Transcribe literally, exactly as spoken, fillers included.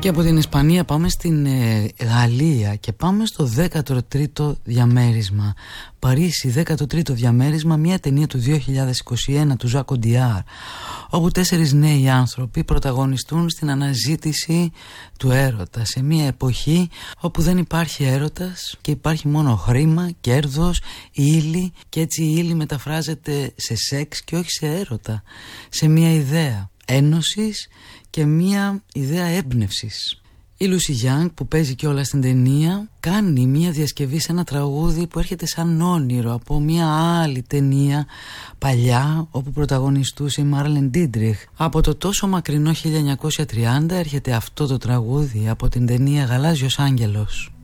Και από την Ισπανία πάμε στην ε, Γαλλία και πάμε στο δέκατο τρίτο διαμέρισμα. Παρίσι, δέκατο τρίτο διαμέρισμα, μια ταινία του δύο χιλιάδες είκοσι ένα του Ζακ Οντιάρ, όπου τέσσερις νέοι άνθρωποι πρωταγωνιστούν στην αναζήτηση του έρωτα σε μια εποχή όπου δεν υπάρχει έρωτας και υπάρχει μόνο χρήμα, κέρδος, ύλη, και έτσι η ύλη μεταφράζεται σε σεξ και όχι σε έρωτα, σε μια ιδέα ένωσης και μια ιδέα έμπνευσης. Η Λούσι Γιάνγκ, που παίζει κιόλας στην ταινία, κάνει μια διασκευή σε ένα τραγούδι που έρχεται σαν όνειρο από μια άλλη ταινία παλιά, όπου πρωταγωνιστούσε η Μάρλεν Ντίντριχ. Από το τόσο μακρινό χίλια εννιακόσια τριάντα έρχεται αυτό το τραγούδι από την ταινία Γαλάζιος Άγγελος.